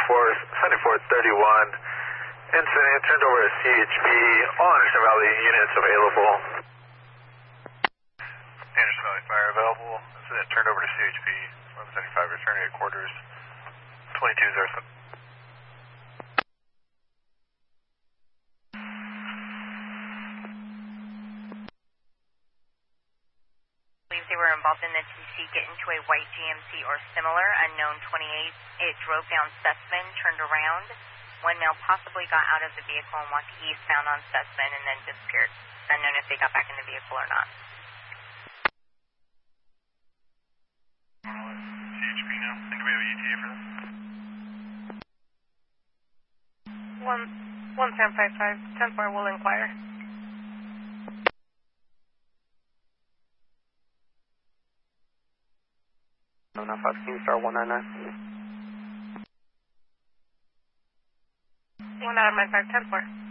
7431. Incident turned over to CHP. All Anderson Valley units available. Anderson Valley Fire available. Incident turned over to CHP. 175 returning at quarters. 2207. They were involved in the TC, get into a white GMC or similar, unknown 28. It drove down Sussman, turned around. One male possibly got out of the vehicle and walked east, found on Sussman, and then disappeared. Unknown if they got back in the vehicle or not. CHP now. Think we have an ETA for this? 1755, 10-4 will inquire. No, not 5, Star 199. 1 out of 95, 10-4.